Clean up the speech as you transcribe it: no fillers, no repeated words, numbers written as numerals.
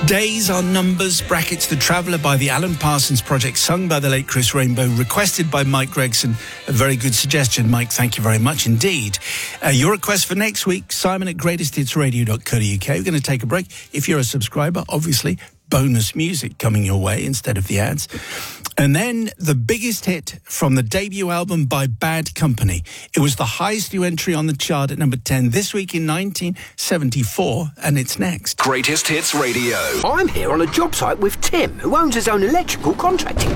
Days Are Numbers, brackets The Traveller by the Alan Parsons Project, sung by the late Chris Rainbow, requested by Mike Gregson. A very good suggestion, Mike. Thank you very much indeed. Your request for next week, Simon at greatesthitsradio.co.uk. We're going to take a break. If you're a subscriber, obviously, bonus music coming your way instead of the ads. And then the biggest hit from the debut album by Bad Company. It was the highest new entry on the chart at number 10 this week in 1974, and it's next. Greatest Hits Radio. I'm here on a job site with Tim, who owns his own electrical contracting